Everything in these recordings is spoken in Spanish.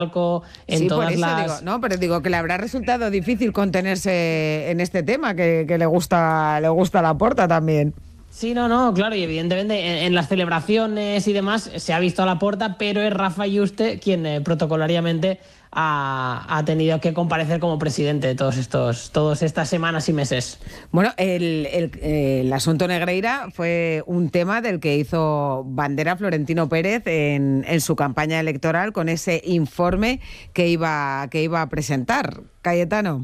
en Sí, todas por eso las... digo, no, pero digo que le habrá resultado difícil contenerse en este tema, que le gusta Laporta también. Sí, no, claro, y evidentemente en las celebraciones y demás se ha visto a Laporta, pero es Rafa Yuste quien protocolariamente ha tenido que comparecer como presidente de todas estas semanas y meses. Bueno, el asunto Negreira fue un tema del que hizo bandera Florentino Pérez en su campaña electoral con ese informe que iba a presentar. Cayetano.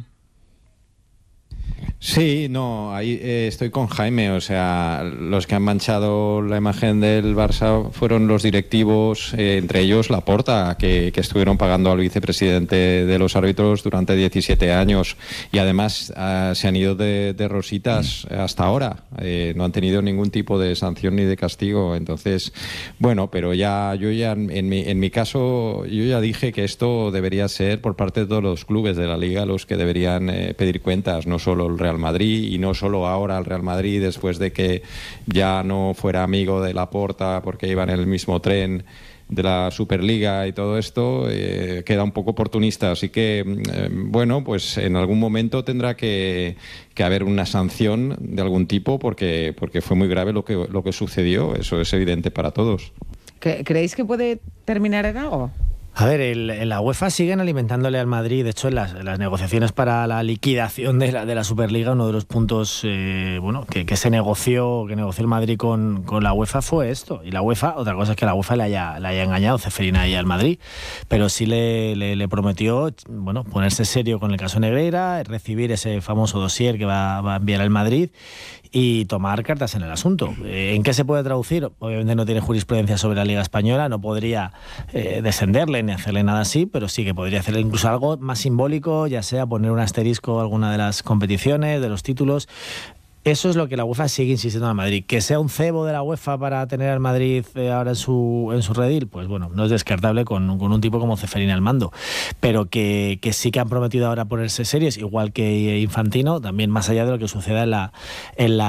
Sí, no, ahí estoy con Jaime. O sea, los que han manchado la imagen del Barça fueron los directivos, entre ellos Laporta, que estuvieron pagando al vicepresidente de los árbitros durante 17 años y además se han ido de rositas hasta ahora. No han tenido ningún tipo de sanción ni de castigo. Entonces, bueno, pero yo ya en mi caso, yo ya dije que esto debería ser por parte de todos los clubes de la Liga los que deberían pedir cuentas, no solo el Real Madrid, y no solo ahora el Real Madrid, después de que ya no fuera amigo de Laporta porque iban en el mismo tren de la Superliga y todo esto, queda un poco oportunista. Así que, bueno, pues en algún momento tendrá que haber una sanción de algún tipo porque fue muy grave lo que sucedió. Eso es evidente para todos. ¿Creéis que puede terminar en algo? A ver, en la UEFA siguen alimentándole al Madrid. De hecho, en las negociaciones para la liquidación de la Superliga, uno de los puntos que negoció el Madrid con la UEFA fue esto. Y la UEFA, otra cosa es que la UEFA le haya engañado Ceferina ahí al Madrid, pero sí le prometió ponerse serio con el caso Negreira, recibir ese famoso dossier que va a enviar al Madrid y tomar cartas en el asunto. ¿En qué se puede traducir? Obviamente no tiene jurisprudencia sobre la Liga Española, no podría descenderle ni hacerle nada así, pero sí que podría hacerle incluso algo más simbólico, ya sea poner un asterisco a alguna de las competiciones, de los títulos. Eso es lo que la UEFA sigue insistiendo al Madrid. Que sea un cebo de la UEFA para tener al Madrid ahora en su redil, pues bueno, no es descartable con un tipo como Ceferina al mando. Pero que sí que han prometido ahora ponerse serios, igual que Infantino, también más allá de lo que suceda en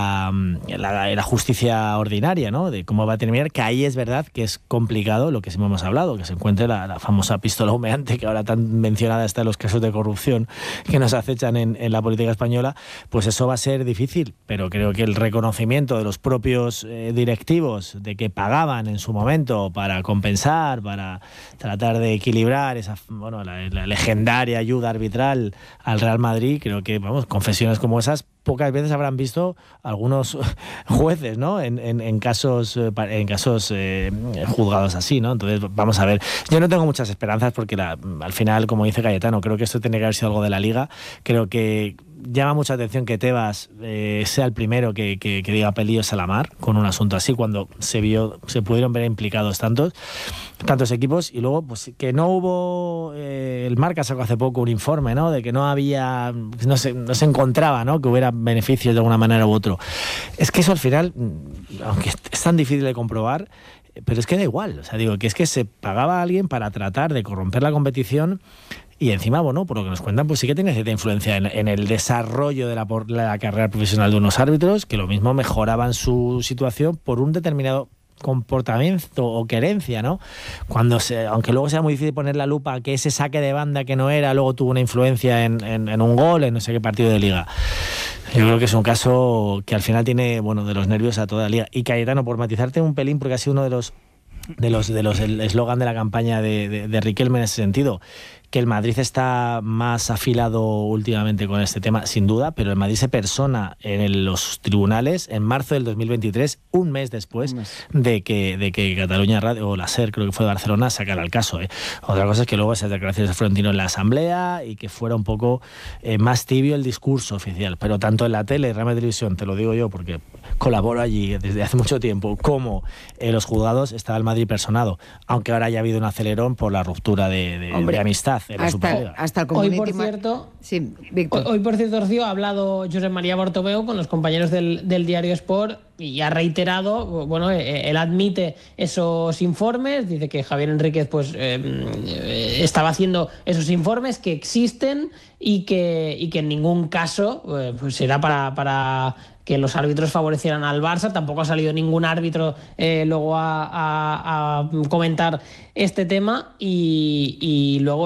la justicia ordinaria, ¿no? De cómo va a terminar, que ahí es verdad que es complicado lo que siempre hemos hablado, que se encuentre la famosa pistola humeante, que ahora tan mencionada está en los casos de corrupción que nos acechan en la política española, pues eso va a ser difícil. Pero creo que el reconocimiento de los propios directivos de que pagaban en su momento para compensar, para tratar de equilibrar la legendaria ayuda arbitral al Real Madrid, creo que, confesiones como esas pocas veces habrán visto algunos jueces, ¿no? En casos juzgados así, ¿no? Entonces, vamos a ver. Yo no tengo muchas esperanzas porque al final, como dice Cayetano, creo que esto tiene que haber sido algo de la Liga. Creo que llama mucha atención que Tebas sea el primero que diga pelillos a la mar con un asunto así, cuando se pudieron ver implicados tantos equipos. Y luego, pues que no hubo, el Marca sacó hace poco un informe, ¿no? De que no había, no se encontraba, ¿no? Que hubiera beneficios de alguna manera u otro. Es que eso al final, aunque es tan difícil de comprobar, pero es que da igual. O sea, digo, que es que se pagaba a alguien para tratar de corromper la competición. Y encima, por lo que nos cuentan, pues sí que tiene cierta influencia en el desarrollo de la carrera profesional de unos árbitros, que lo mismo mejoraban su situación por un determinado comportamiento o querencia, ¿no? Aunque luego sea muy difícil poner la lupa que ese saque de banda que no era, luego tuvo una influencia en un gol, en no sé qué partido de Liga. Yo creo que es un caso que al final tiene, de los nervios a toda la Liga. Y Cayetano, por matizarte un pelín, porque ha sido uno de los el eslogan de la campaña de Riquelme en ese sentido, que el Madrid está más afilado últimamente con este tema, sin duda, pero el Madrid se persona en los tribunales en marzo del 2023, un mes después de que Cataluña Radio, o la SER, creo que fue de Barcelona, sacara el caso. Otra cosa es que luego esas declaraciones de Florentino en la Asamblea y que fuera un poco más tibio el discurso oficial. Pero tanto en la tele, Real Madrid Televisión, te lo digo yo porque colaboro allí desde hace mucho tiempo, como en los juzgados estaba el Madrid personado, aunque ahora haya habido un acelerón por la ruptura de amistad en la Superliga. Hasta el hoy, por cierto, sí, Víctor. Hoy, por cierto, Rocío, ha hablado Josep María Bartomeu con los compañeros del diario Sport y ha reiterado, él admite esos informes, dice que Javier Enríquez estaba haciendo esos informes que existen y que en ningún caso será para que los árbitros favorecieran al Barça. Tampoco ha salido ningún árbitro luego a comentar este tema y luego